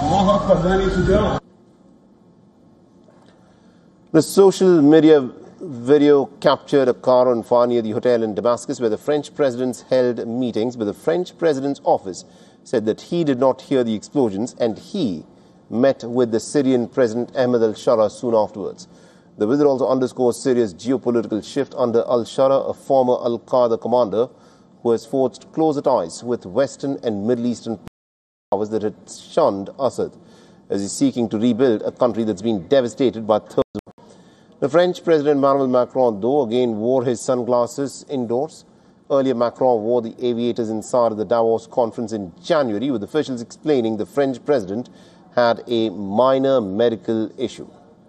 The social media video captured a car on fire near the hotel in Damascus where the French president held meetings, but the French president's office said that he did not hear the explosions and he met with the Syrian President Ahmed al-Shara soon afterwards. The visit also underscores Syria's geopolitical shift under al-Shara, a former al-Qaeda commander who has forged closer ties with Western and Middle Eastern powers that had shunned Assad, as he's seeking to rebuild a country that's been devastated by terrorism. The French President Emmanuel Macron, though, again wore his sunglasses indoors. Earlier, Macron wore the aviators inside of the Davos conference in January, with officials explaining the French president had a minor medical issue.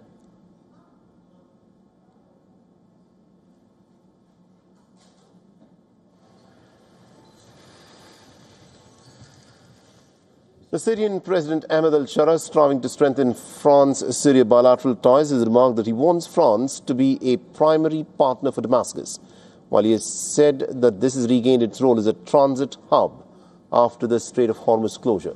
The Syrian President Ahmed al-Shara, striving to strengthen France-Syria bilateral ties, has remarked that he wants France to be a primary partner for Damascus, while he has said that this has regained its role as a transit hub after the Strait of Hormuz closure.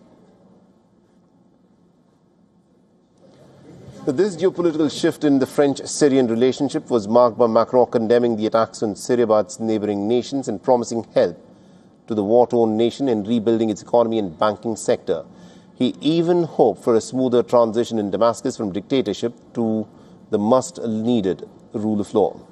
This geopolitical shift in the French-Syrian relationship was marked by Macron condemning the attacks on Syria by its neighboring nations and promising help to the war-torn nation in rebuilding its economy and banking sector. He even hoped for a smoother transition in Damascus from dictatorship to the much-needed rule of law.